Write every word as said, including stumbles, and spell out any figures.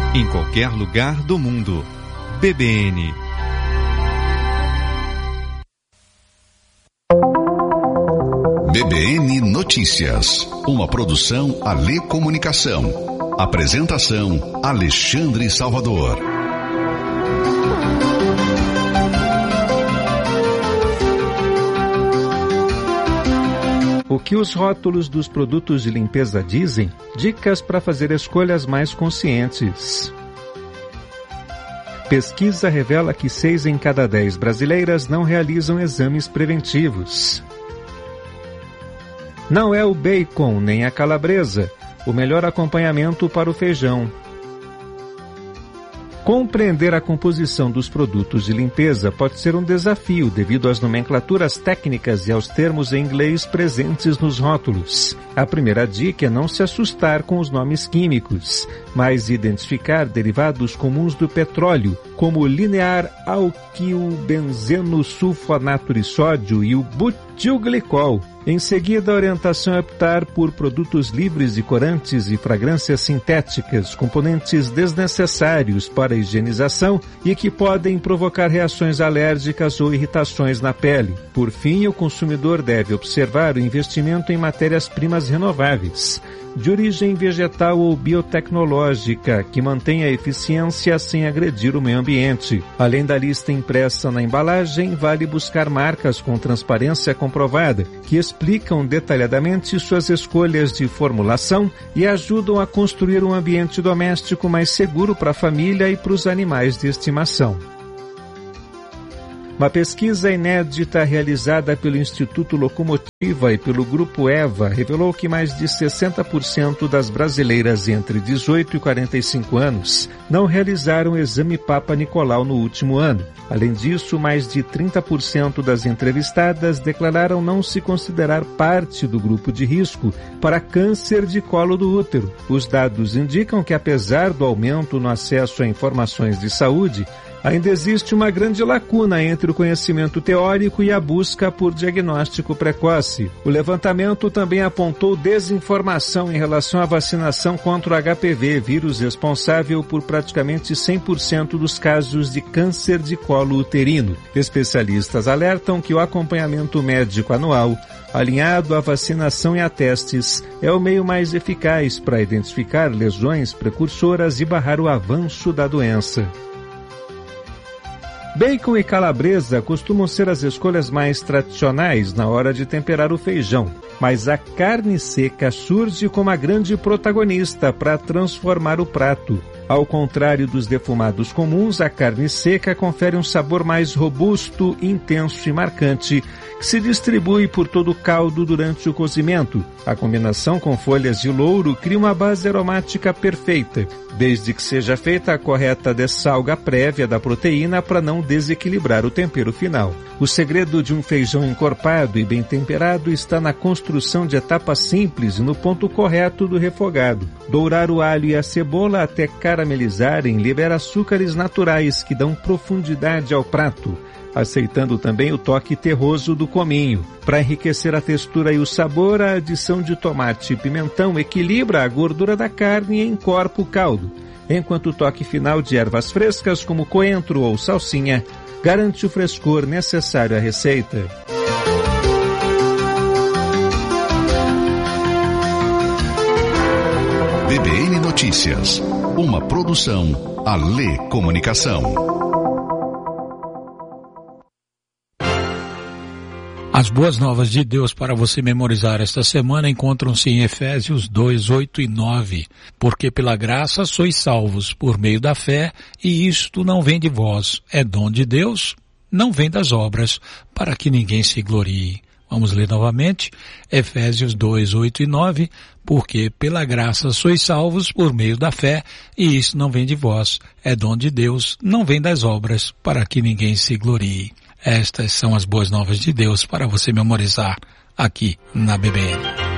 em qualquer lugar do mundo. B B N. B B N Notícias, uma produção Alê Comunicação. Apresentação Alexandre Salvador. O que os rótulos dos produtos de limpeza dizem? Dicas para fazer escolhas mais conscientes. Pesquisa revela que seis em cada dez brasileiras não realizam exames preventivos. Não é o bacon nem a calabresa o melhor acompanhamento para o feijão. Compreender a composição dos produtos de limpeza pode ser um desafio devido às nomenclaturas técnicas e aos termos em inglês presentes nos rótulos. A primeira dica é não se assustar com os nomes químicos, mas identificar derivados comuns do petróleo, como o linear alquilbenzeno sulfonato-sódio e o butilglicol. Em seguida, a orientação é optar por produtos livres de corantes e fragrâncias sintéticas, componentes desnecessários para a higienização e que podem provocar reações alérgicas ou irritações na pele. Por fim, o consumidor deve observar o investimento em matérias-primas renováveis, de origem vegetal ou biotecnológica, que mantém a eficiência sem agredir o meio ambiente. Além da lista impressa na embalagem, vale buscar marcas com transparência comprovada, que explicam detalhadamente suas escolhas de formulação e ajudam a construir um ambiente doméstico mais seguro para a família e para os animais de estimação. Uma pesquisa inédita realizada pelo Instituto Locomotiva e pelo Grupo EVA revelou que mais de sessenta por cento das brasileiras entre dezoito e quarenta e cinco anos não realizaram o exame Papa Nicolau no último ano. Além disso, mais de trinta por cento das entrevistadas declararam não se considerar parte do grupo de risco para câncer de colo do útero. Os dados indicam que, apesar do aumento no acesso a informações de saúde, ainda existe uma grande lacuna entre o conhecimento teórico e a busca por diagnóstico precoce. O levantamento também apontou desinformação em relação à vacinação contra o H P V, vírus responsável por praticamente cem por cento dos casos de câncer de colo uterino. Especialistas alertam que o acompanhamento médico anual, alinhado à vacinação e a testes, é o meio mais eficaz para identificar lesões precursoras e barrar o avanço da doença. Bacon e calabresa costumam ser as escolhas mais tradicionais na hora de temperar o feijão, mas a carne seca surge como a grande protagonista para transformar o prato. Ao contrário dos defumados comuns, a carne seca confere um sabor mais robusto, intenso e marcante, que se distribui por todo o caldo durante o cozimento. A combinação com folhas de louro cria uma base aromática perfeita, desde que seja feita a correta dessalga prévia da proteína para não desequilibrar o tempero final. O segredo de um feijão encorpado e bem temperado está na construção de etapas simples e no ponto correto do refogado. Dourar o alho e a cebola até caramelizarem libera açúcares naturais que dão profundidade ao prato, aceitando também o toque terroso do cominho. Para enriquecer a textura e o sabor, a adição de tomate e pimentão equilibra a gordura da carne e encorpa o caldo, enquanto o toque final de ervas frescas como coentro ou salsinha garante o frescor necessário à receita. B B N Notícias, uma produção Alê Comunicação. As boas novas de Deus para você memorizar esta semana encontram-se em Efésios dois, oito e nove. Porque pela graça sois salvos por meio da fé, e isto não vem de vós, é dom de Deus, não vem das obras, para que ninguém se glorie. Vamos ler novamente, Efésios dois, oito e nove. Porque pela graça sois salvos por meio da fé, e isso não vem de vós, é dom de Deus, não vem das obras, para que ninguém se glorie. Estas são as boas novas de Deus para você memorizar aqui na B B N.